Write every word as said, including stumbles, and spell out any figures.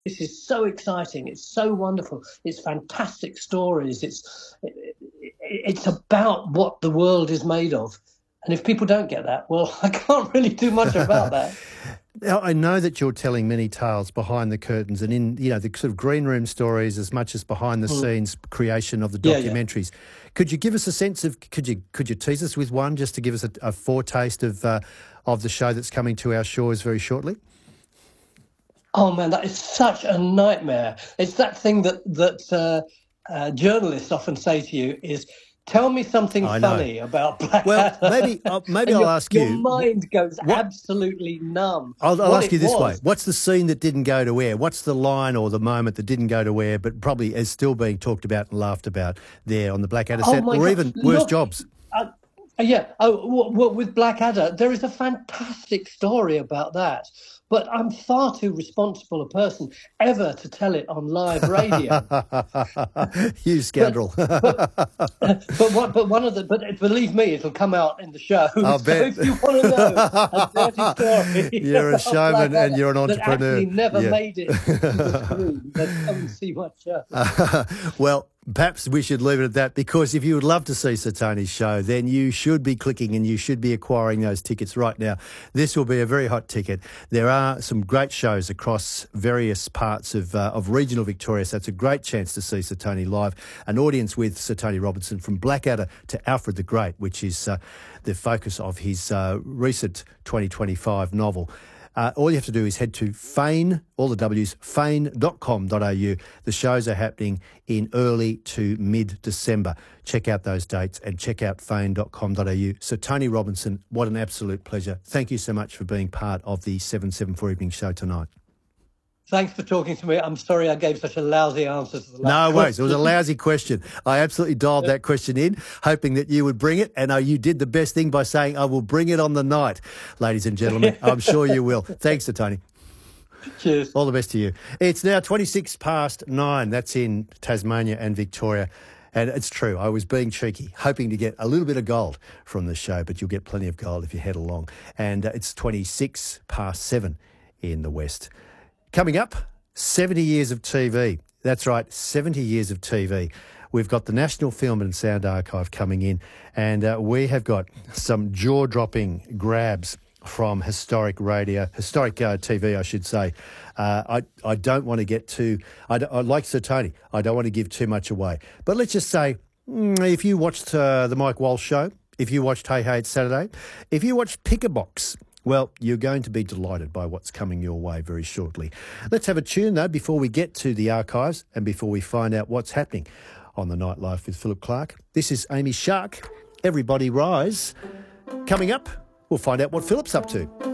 this is so exciting. It's so wonderful. It's fantastic stories. It's it, it's about what the world is made of. And if people don't get that, well, I can't really do much about that. Now, I know that you're telling many tales behind the curtains and in, you know, the sort of green room stories as much as behind the mm. scenes creation of the documentaries. Yeah, yeah. Could you give us a sense of, could you could you tease us with one just to give us a, a foretaste of uh, of the show that's coming to our shores very shortly? Oh, man, that is such a nightmare. It's that thing that, that uh, uh, journalists often say to you is, tell me something I funny know. about Blackadder. Well, maybe uh, maybe I'll your, ask you. Your mind goes what, absolutely numb. I'll, I'll ask you this was, way. What's the scene that didn't go to air? What's the line or the moment that didn't go to air but probably is still being talked about and laughed about there on the Blackadder oh set or God. even worse Look, jobs? Uh, yeah, oh, well, with Blackadder, there is a fantastic story about that. But I'm far too responsible a person ever to tell it on live radio. You scoundrel! But, but, but, what, but one of the but believe me, it'll come out in the show. I'll so bet. If you want to know a dirty story, you're a showman and you're an entrepreneur. That actually never yeah. made it to the screen. Then come and see my show. Uh, well. Perhaps we should leave it at that, because if you would love to see Sir Tony's show, then you should be clicking and you should be acquiring those tickets right now. This will be a very hot ticket. There are some great shows across various parts of uh, of regional Victoria, so it's a great chance to see Sir Tony live. An audience with Sir Tony Robinson from Blackadder to Alfred the Great, which is uh, the focus of his uh, recent twenty twenty-five novel. Uh, all you have to do is head to Fane, all the W's, fane dot com dot a u. The shows are happening in early to mid-December. Check out those dates and check out fane dot com dot a u. So Tony Robinson, what an absolute pleasure. Thank you so much for being part of the seven seventy-four Evening Show tonight. Thanks for talking to me. I'm sorry I gave such a lousy answer to the last No worries. question. It was a lousy question. I absolutely dialed that question in, hoping that you would bring it. And uh, you did the best thing by saying, I will bring it on the night. Ladies and gentlemen, I'm sure you will. Thanks to Tony. Cheers. All the best to you. It's now twenty-six past nine. That's in Tasmania and Victoria. And it's true, I was being cheeky, hoping to get a little bit of gold from the show, but you'll get plenty of gold if you head along. And uh, it's twenty-six past seven in the West. Coming up, seventy years of T V. That's right, seventy years of T V. We've got the National Film and Sound Archive coming in, and uh, we have got some jaw-dropping grabs from historic radio, historic uh, T V, I should say. Uh, I, I don't want to get too, I, I like Sir Tony, I don't want to give too much away. But let's just say, mm, if you watched uh, the Mike Walsh Show, if you watched Hey Hey It's Saturday, if you watched Pick a Box, well, you're going to be delighted by what's coming your way very shortly. Let's have a tune, though, before we get to the archives and before we find out what's happening on the Nightlife with Philip Clark. This is Amy Shark, Everybody Rise. Coming up, we'll find out what Philip's up to.